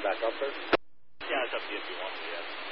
back up there? Yeah, it's up to you if you want to, yes.